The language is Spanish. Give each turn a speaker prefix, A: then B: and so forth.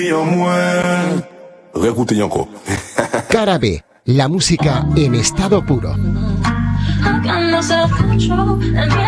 A: Réécoutez encore.
B: Cara B, la música en estado puro.
C: I got no self-control and